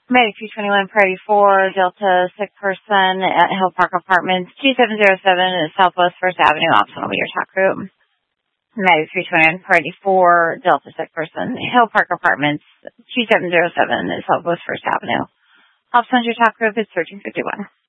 Medic 221, Priority 4, Delta, sick person at Hill Park Apartments, 2707 Southwest 1st Avenue. Option will be your talk group. Medic 321, Priority 4, Delta, sick person, Hill Park Apartments, 2707 Southwest 1st Avenue. Option your talk group is 1351.